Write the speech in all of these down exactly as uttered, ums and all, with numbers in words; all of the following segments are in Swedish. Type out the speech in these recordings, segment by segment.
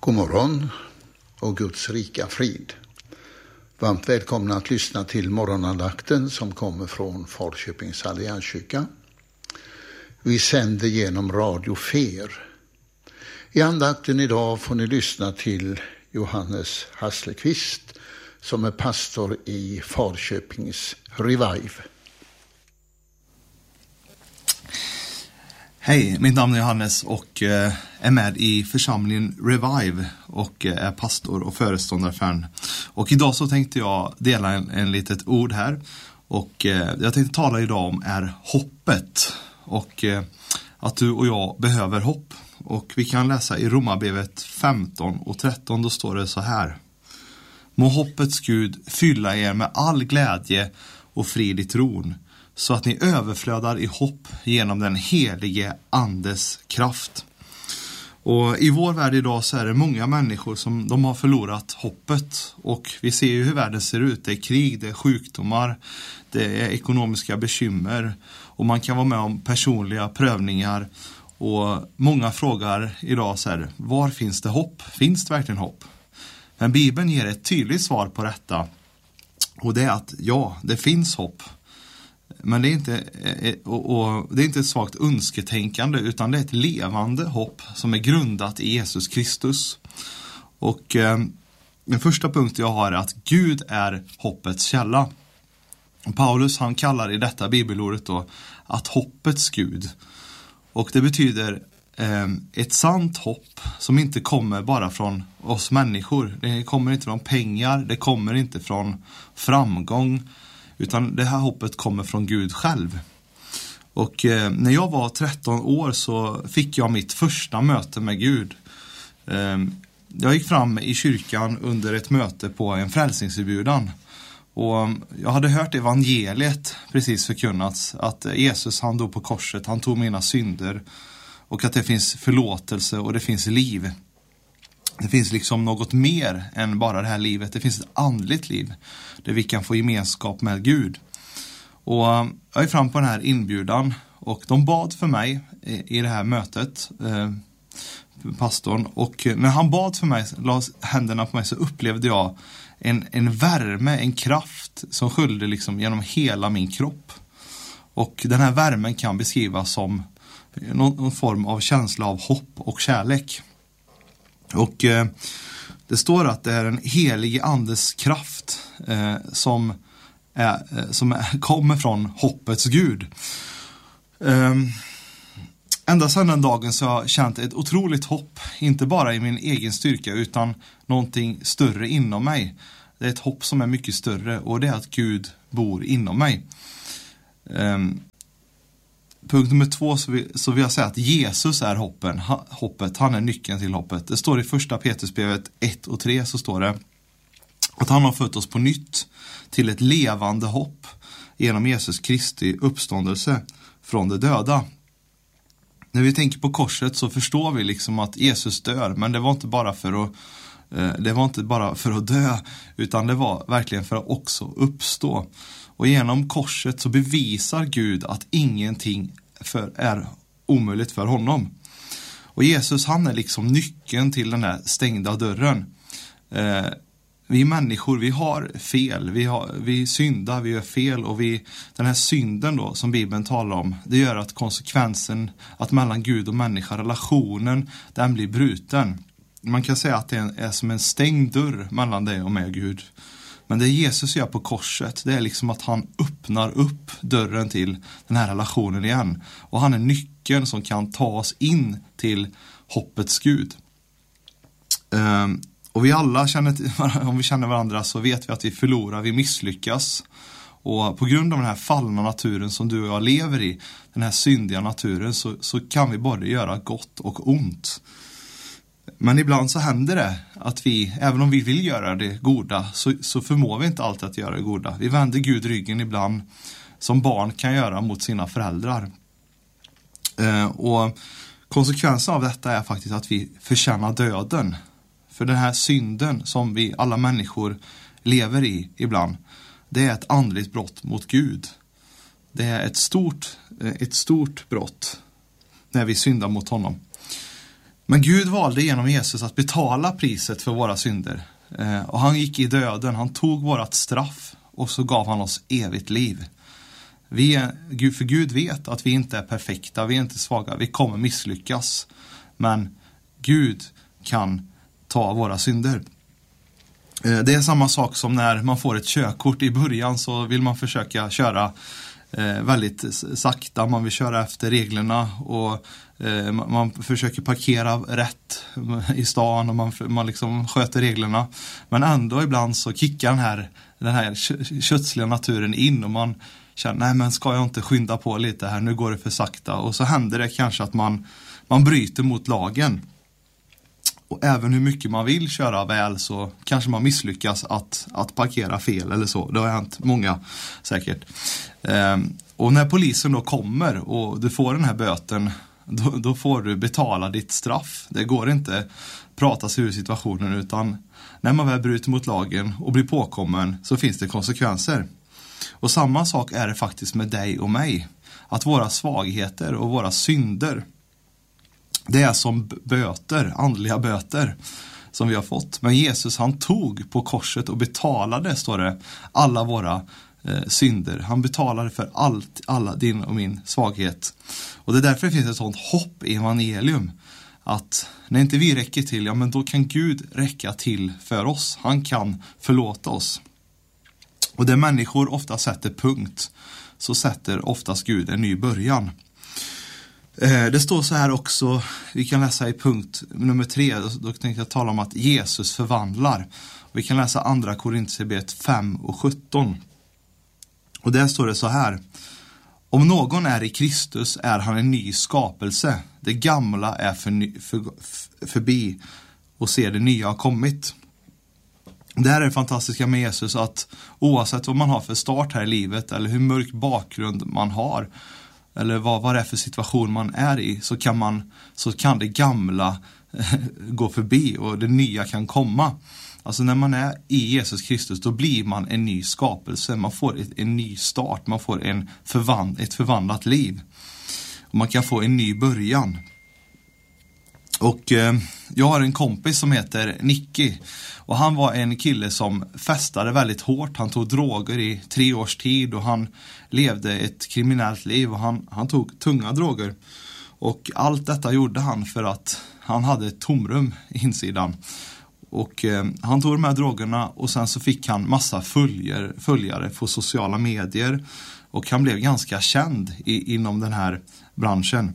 God morgon och Guds rika frid. Varmt välkomna att lyssna till morgonandakten som kommer från Falköpings Allianskyrka. Vi sänder genom Radio Fer. I andakten idag får ni lyssna till Johannes Hasselqvist som är pastor i Falköpings Revive. Hej, mitt namn är Johannes och är med i församlingen Revive och är pastor och föreståndare för den. Och idag så tänkte jag dela en, en litet ord här. Och jag tänkte tala idag om är hoppet. Och att du och jag behöver hopp. Och vi kan läsa i Romarbrevet femton och tretton, då står det så här. Må hoppets Gud fylla er med all glädje och frid i tron, så att ni överflödar i hopp genom den helige andes kraft. Och i vår värld idag så är det många människor som de har förlorat hoppet. Och vi ser ju hur världen ser ut. Det är krig, det är sjukdomar, det är ekonomiska bekymmer. Och man kan vara med om personliga prövningar. Och många frågar idag så här, var finns det hopp? Finns det verkligen hopp? Men Bibeln ger ett tydligt svar på detta. Och det är att ja, det finns hopp. Men det är inte, och, och, det är inte ett svagt önsketänkande, utan det är ett levande hopp som är grundat i Jesus Kristus. Och eh, den första punkten jag har är att Gud är hoppets källa. Och Paulus han kallar i detta bibelordet då att hoppets Gud. Och det betyder eh, ett sant hopp som inte kommer bara från oss människor. Det kommer inte från pengar, det kommer inte från framgång. Utan det här hoppet kommer från Gud själv. Och eh, när jag var tretton år så fick jag mitt första möte med Gud. Eh, jag gick fram i kyrkan under ett möte på en frälsningserbjudan. Och jag hade hört evangeliet precis förkunnats. Att Jesus han dog på korset, han tog mina synder. Och att det finns förlåtelse och det finns liv. Det finns liksom något mer än bara det här livet. Det finns ett andligt liv där vi kan få gemenskap med Gud. Och jag är fram på den här inbjudan och de bad för mig i det här mötet, eh, pastorn. Och när han bad för mig, la händerna på mig, så upplevde jag en, en värme, en kraft som sköljde liksom genom hela min kropp. Och den här värmen kan beskrivas som någon, någon form av känsla av hopp och kärlek. Och eh, det står att det är en helige andes kraft eh, som, är, eh, som är, kommer från hoppets Gud. Eh, ända sedan den dagen så har jag känt ett otroligt hopp, inte bara i min egen styrka utan någonting större inom mig. Det är ett hopp som är mycket större och det är att Gud bor inom mig. Eh, Punkt nummer två så vill, så vill jag säga att Jesus är hoppen, ha, hoppet. Han är nyckeln till hoppet. Det står i första Petrusbrevet ett och tre så står det att han har fött oss på nytt till ett levande hopp genom Jesus Kristi uppståndelse från de döda. När vi tänker på korset så förstår vi liksom att Jesus dör, men det var inte bara för att eh, det var inte bara för att dö, utan det var verkligen för att också uppstå. Och genom korset så bevisar Gud att ingenting för, är omöjligt för honom. Och Jesus han är liksom nyckeln till den här stängda dörren. Eh, vi människor, vi har fel. Vi, har, vi syndar, vi gör fel. Och vi, den här synden då som Bibeln talar om, det gör att konsekvensen att mellan Gud och människa, relationen, den blir bruten. Man kan säga att det är, är som en stängd dörr mellan dig och mig och Gud. Men det Jesus gör på korset, det är liksom att han öppnar upp dörren till den här relationen igen. Och han är nyckeln som kan ta oss in till hoppets Gud. Um, och vi alla känner, om vi känner varandra så vet vi att vi förlorar, vi misslyckas. Och på grund av den här fallna naturen som du och jag lever i, den här syndiga naturen, så, så kan vi både göra gott och ont. Men ibland så händer det att vi, även om vi vill göra det goda, så, så förmår vi inte alltid att göra det goda. Vi vänder Gud ryggen ibland, som barn kan göra mot sina föräldrar. Eh, och konsekvensen av detta är faktiskt att vi förtjänar döden. För den här synden som vi alla människor lever i ibland, det är ett andligt brott mot Gud. Det är ett stort, ett stort brott när vi syndar mot honom. Men Gud valde genom Jesus att betala priset för våra synder. Eh, och han gick i döden, han tog vårat straff och så gav han oss evigt liv. Vi är, Gud, för Gud vet att vi inte är perfekta, vi är inte svaga, vi kommer misslyckas. Men Gud kan ta våra synder. Eh, det är samma sak som när man får ett körkort. I början så vill man försöka köra eh, väldigt sakta, man vill köra efter reglerna och eh, man försöker parkera rätt i stan och man, man liksom sköter reglerna. Men ändå ibland så kickar den här, den här kötsliga naturen in och man känner, nej men ska jag inte skynda på lite här, nu går det för sakta. Och så händer det kanske att man, man bryter mot lagen. Och även hur mycket man vill köra väl så kanske man misslyckas att, att parkera fel eller så. Det har hänt många säkert. Ehm, och när polisen då kommer och du får den här böten, då, då får du betala ditt straff. Det går inte prata sig ur situationen, utan när man väl bryter mot lagen och blir påkommen så finns det konsekvenser. Och samma sak är det faktiskt med dig och mig. Att våra svagheter och våra synder, det är som böter, andliga böter som vi har fått. Men Jesus, han tog på korset och betalade, står det, alla våra eh, synder. Han betalade för allt, alla din och min svaghet. Och det är därför det finns ett sånt hopp i evangelium. Att när inte vi räcker till, ja men då kan Gud räcka till för oss. Han kan förlåta oss. Och där människor ofta sätter punkt, så sätter oftast Gud en ny början. Det står så här också, vi kan läsa i punkt nummer tre, då tänkte jag tala om att Jesus förvandlar. Vi kan läsa andra Korinthierbrevet fem och sjutton. Och där står det så här: om någon är i Kristus är han en ny skapelse. Det gamla är för, för, förbi och ser det nya har kommit. Det här är det fantastiska med Jesus, att oavsett vad man har för start här i livet eller hur mörk bakgrund man har, eller vad, vad det är för situation man är i, så kan, man, så kan det gamla gå förbi och det nya kan komma. Alltså när man är i Jesus Kristus, då blir man en ny skapelse. Man får ett, en ny start, man får en förvand, ett förvandlat liv. Och man kan få en ny början. Och eh, jag har en kompis som heter Nicky. Och han var en kille som festade väldigt hårt. Han tog droger i tre års tid och han levde ett kriminellt liv. Och han, han tog tunga droger. Och allt detta gjorde han för att han hade ett tomrum i insidan. Och eh, han tog de här drogerna och sen så fick han massa följer, följare på sociala medier. Och han blev ganska känd i, inom den här branschen.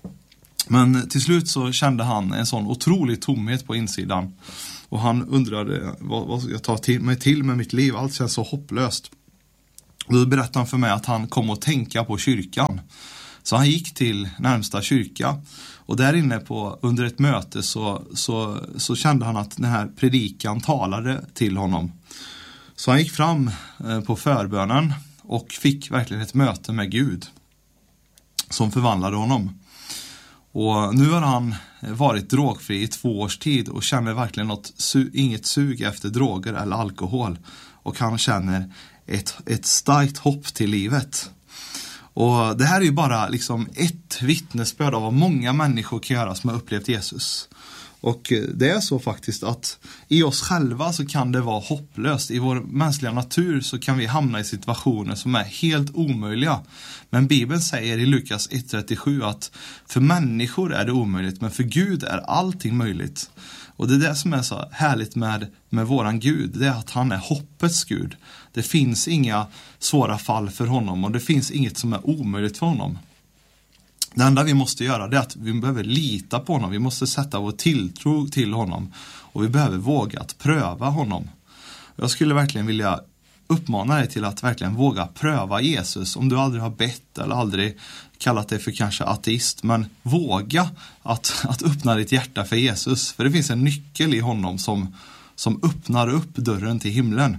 Men till slut så kände han en sån otrolig tomhet på insidan. Och han undrade, vad, vad ska jag ta till, mig till med mitt liv? Allt känns så hopplöst. Och då berättade han för mig att han kom att tänka på kyrkan. Så han gick till närmsta kyrka. Och där inne på, under ett möte så, så, så kände han att den här predikan talade till honom. Så han gick fram på förbönen och fick verkligen ett möte med Gud som förvandlade honom. Och nu har han varit drogfri i två års tid och känner verkligen något, inget sug efter droger eller alkohol. Och han känner ett, ett starkt hopp till livet. Och det här är ju bara liksom ett vittnesbörd av vad många människor kan göra som har upplevt Jesus. Och det är så faktiskt att i oss själva så kan det vara hopplöst. I vår mänskliga natur så kan vi hamna i situationer som är helt omöjliga. Men Bibeln säger i Lukas ett trettiosju att för människor är det omöjligt, men för Gud är allting möjligt. Och det är det som är så härligt med, med våran Gud, det är att han är hoppets Gud. Det finns inga svåra fall för honom och det finns inget som är omöjligt för honom. Det enda vi måste göra det är att vi behöver lita på honom. Vi måste sätta vår tilltro till honom. Och vi behöver våga att pröva honom. Jag skulle verkligen vilja uppmana dig till att verkligen våga pröva Jesus. Om du aldrig har bett eller aldrig kallat dig för kanske ateist. Men våga att, att öppna ditt hjärta för Jesus. För det finns en nyckel i honom som, som öppnar upp dörren till himlen.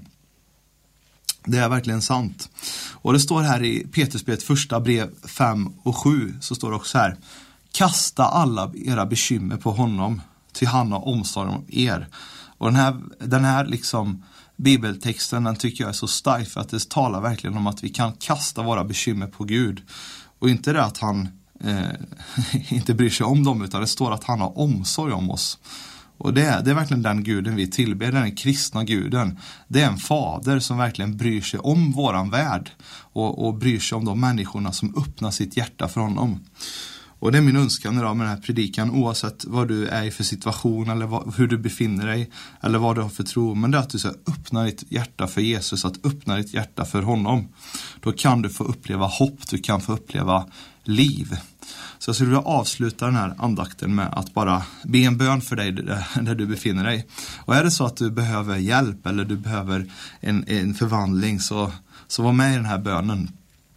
Det är verkligen sant. Och det står här i Petrusbrevet första brev fem och sju, så står det också här: kasta alla era bekymmer på honom, till han har omsorg om er. Och den här, den här liksom bibeltexten, den tycker jag är så stark, för att det talar verkligen om att vi kan kasta våra bekymmer på Gud. Och inte det att han eh, inte bryr sig om dem, utan det står att han har omsorg om oss. Och det är, det är verkligen den guden vi tillber, den kristna guden. Det är en fader som verkligen bryr sig om våran värld och, och bryr sig om de människorna som öppnar sitt hjärta för honom. Och det är min önskan idag med den här predikan, oavsett vad du är i för situation eller vad, hur du befinner dig eller vad du har för tro. Men det är att du ska öppna ditt hjärta för Jesus, att öppna ditt hjärta för honom. Då kan du få uppleva hopp, du kan få uppleva liv. Så jag skulle vilja avsluta den här andakten med att bara be en bön för dig där, där du befinner dig. Och är det så att du behöver hjälp eller du behöver en, en förvandling, så, så var med i den här bönen.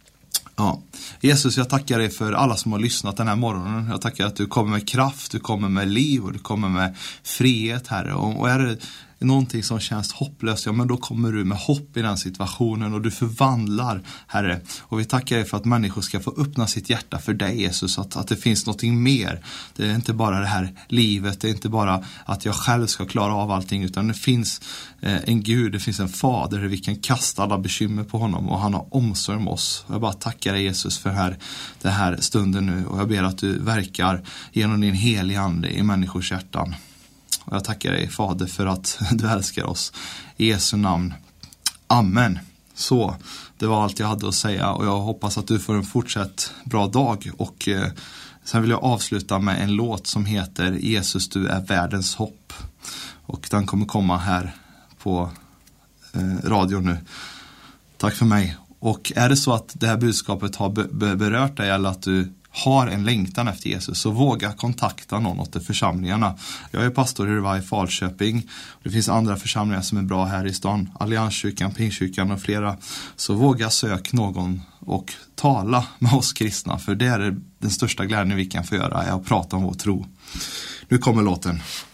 Ja. Jesus, jag tackar dig för alla som har lyssnat den här morgonen. Jag tackar att du kommer med kraft, du kommer med liv och du kommer med frihet, Herre. Och, och är det någonting som känns hopplöst, ja men då kommer du med hopp i den situationen och du förvandlar, Herre. Och vi tackar dig för att människor ska få öppna sitt hjärta för dig, Jesus, att, att det finns någonting mer. Det är inte bara det här livet, det är inte bara att jag själv ska klara av allting, utan det finns eh, en Gud, det finns en fader, vi kan kasta alla bekymmer på honom och han har omsorg om oss. Jag bara tackar dig, Jesus, för här, den här stunden nu, och jag ber att du verkar genom din heliga ande i människors hjärtan. Och jag tackar dig, Fader, för att du älskar oss. I Jesu namn. Amen. Så, det var allt jag hade att säga. Och jag hoppas att du får en fortsatt bra dag. Och eh, sen vill jag avsluta med en låt som heter Jesus, du är världens hopp. Och den kommer komma här på eh, radion nu. Tack för mig. Och är det så att det här budskapet har be- be- berört dig eller att du har en längtan efter Jesus, så våga kontakta någon åt församlingarna. Jag är pastor i Revive Falköping. Det finns andra församlingar som är bra här i stan. Allianskyrkan, Pingstkyrkan och flera. Så våga sök någon och tala med oss kristna. För det är den största glädjen vi kan få göra, är att prata om vår tro. Nu kommer låten.